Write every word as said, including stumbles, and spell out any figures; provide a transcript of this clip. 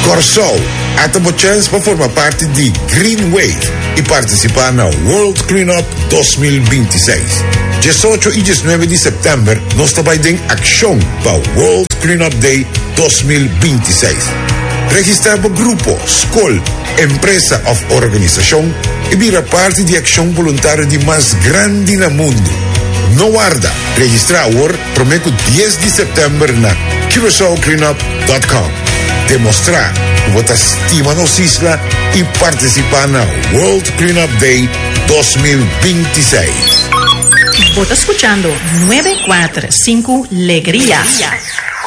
Corsou, ato mo chance para formar parte de Green Wave e participar na World Cleanup twenty twenty-six. eighteen e nineteen de setembro, nós também tem ação para World Cleanup Day twenty twenty-six. Registrar para grupo, escola, empresa ou organização e vira parte de ação voluntária de mais grande no mundo. Não guarda, registrar agora, prometo ten de setembro na curacao cleanup dot com. Demonstrar que você estima nos isla e participar na World Cleanup Day twenty twenty-six. Vos escuchando novecientos cuarenta y cinco Alegría.